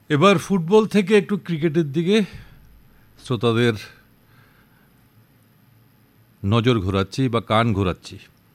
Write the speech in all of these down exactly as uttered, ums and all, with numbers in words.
এবার ফুটবল থেকে একটু ক্রিকেটের দিকে শ্রোতাদের নজর ঘোরাচ্ছি বা কান ঘোরাচ্ছি।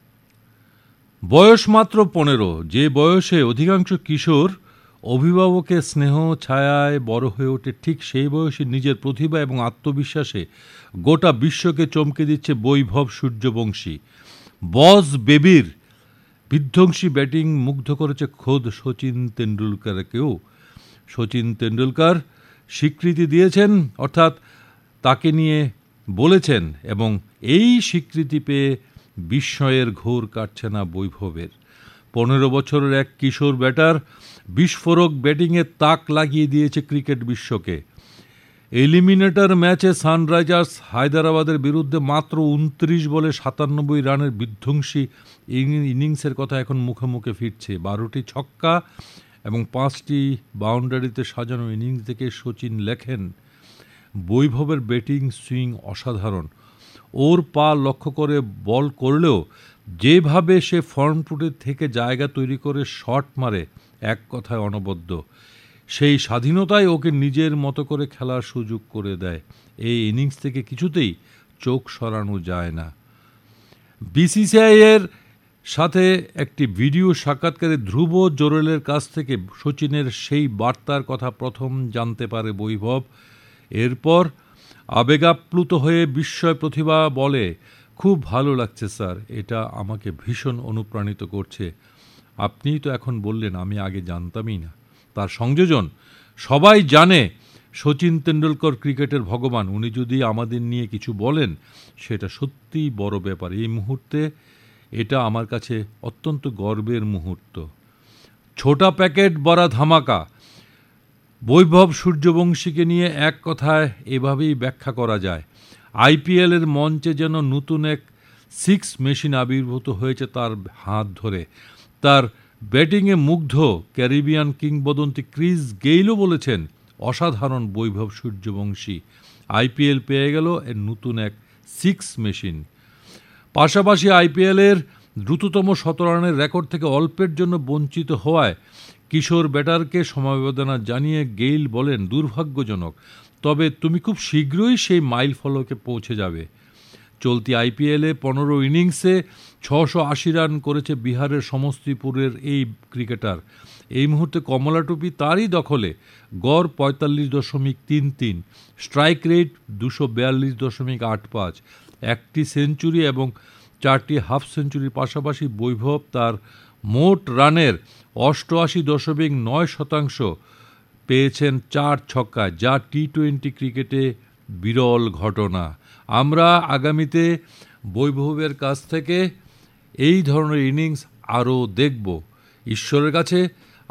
বয়স মাত্র পনেরো, যে বয়সে অধিকাংশ কিশোর অভিভাবকের স্নেহ ছায়ায় বড় হয়ে ওঠে, ঠিক সেই বয়সে নিজের প্রতিভা এবং আত্মবিশ্বাসে গোটা বিশ্বকে চমকে দিচ্ছে বৈভব সূর্যবংশী। বস বেবির বিধ্বংসী ব্যাটিং মুগ্ধ করেছে খোদ শচীন তেন্ডুলকারকেও। শচীন তেন্ডুলকার স্বীকৃতি দিয়েছেন, অর্থাৎ তাকে নিয়ে বলেছেন, এবং এই স্বীকৃতি পেয়ে বিস্ময়ের ঘোর কাটছে না বৈভবের। পনেরো বছরের এক কিশোর ব্যাটার বিস্ফোরক ব্যাটিংয়ে তাক লাগিয়ে দিয়েছে ক্রিকেট বিশ্বকে। এলিমিনেটর ম্যাচে সানরাইজার্স হায়দ্রাবাদের বিরুদ্ধে মাত্র উনত্রিশ বলে সাতানব্বই রানের বিধ্বংসী ইনিংসের কথা এখন মুখে মুখে ফিরছে। বারোটি ছক্কা এবং পাঁচটি বাউন্ডারিতে সাজানো ইনিংস থেকে শচীন লেখেন, বৈভবের ব্যাটিং সুইং অসাধারণ। ওর পা লক্ষ্য করে বল করলেও যেভাবে সে ফর্ম ফুটের থেকে জায়গা তৈরি করে শট মারে, এক কথায় অনবদ্য। সেই স্বাধীনতাই ওকে নিজের মতো করে খেলার সুযোগ করে দেয়। এই ইনিংস থেকে কিছুতেই চোখ সরানো যায় না। বিসিসিআইয়ের সাথে একটি ভিডিও সাক্ষাৎকারে ধ্রুব জোরেলের কাছ থেকে শচীনের সেই বার্তার কথা প্রথম জানতে পারে বৈভব। এরপর আবেগাপ্লুত হয়ে বিস্ময় প্রতিভা বলে, খুব ভালো লাগছে স্যার, এটা আমাকে ভীষণ অনুপ্রাণিত করছে। আপনিই তো এখন বললেন, আমি আগে জানতামই না। তার সংযোজন, সবাই জানে শচীন তেন্ডুলকর ক্রিকেটের ভগবান। উনি যদি আমাদের নিয়ে কিছু বলেন, সেটা সত্যিই বড় ব্যাপার। এই মুহূর্তে এটা আমার কাছে অত্যন্ত গর্বের মুহূর্ত। ছোটা প্যাকেট বড়া ধামাকা, বৈভব সূর্যবংশীকে নিয়ে এক কথায় এভাবেই ব্যাখ্যা করা যায়। আইপিএলের মঞ্চে যেন নতুন এক সিক্স মেশিন আবির্ভূত হয়েছে তার হাত ধরে। তার ব্যাটিংয়ে মুগ্ধ ক্যারিবিয়ান কিংবদন্তি ক্রিস গেইলও বলেছেন, অসাধারণ বৈভব সূর্যবংশী। আইপিএল পেয়ে গেল এর নতুন এক সিক্স মেশিন। পাশাপাশি আইপিএলের দ্রুততম শতরানের রেকর্ড থেকে অল্পের জন্য বঞ্চিত হওয়ায় কিশোর ব্যাটারকে সমবেদনা জানিয়ে গেইল বলেন, দুর্ভাগ্যজনক, তবে তুমি খুব শীঘ্রই সেই মাইল ফলকে পৌঁছে যাবে। চলতি আইপিএলে পনেরো ইনিংসে ছশো আশি রান করেছে বিহারের সমস্তিপুরের এই ক্রিকেটার। এই মুহূর্তে কমলা টুপি তারই দখলে। গড় পঁয়তাল্লিশ দশমিক তিন তিন, স্ট্রাইক রেট দুশো বিয়াল্লিশ দশমিক আট পাঁচ, একটি সেঞ্চুরি এবং চারটি হাফ সেঞ্চুরির পাশাপাশি বৈভব তার মোট রানের অষ্টআশি দশমিক নয় শতাংশ পেয়েছেন চার ছক্কায়, যা টি টোয়েন্টি ক্রিকেটে বিরল ঘটনা। আমরা আগামীতে বৈভবের কাছ থেকে এই ধরনের ইনিংস আরও দেখব। ঈশ্বরের কাছে